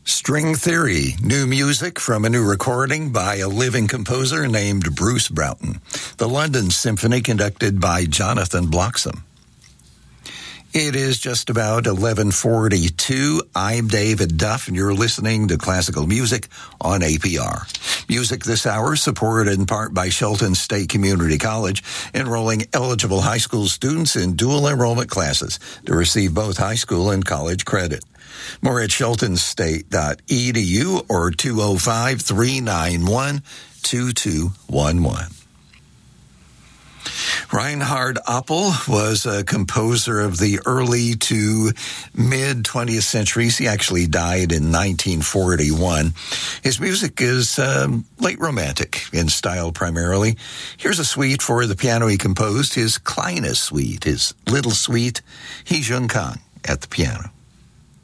String Theory, new music from a new recording by a living composer named Bruce Broughton. The London Symphony conducted by Jonathan Bloxham. It is just about 11:42. I'm David Duff, and you're listening to Classical Music on APR. Music this hour supported in part by Shelton State Community College, enrolling eligible high school students in dual enrollment classes to receive both high school and college credit. More at sheltonstate.edu or 205-391-2211. Reinhard Appel was a composer of the early to mid-20th centuries. He actually died in 1941. His music is late romantic in style primarily. Here's a suite for the piano he composed, his Kleine Suite, his little suite. He Jung Kang at the piano.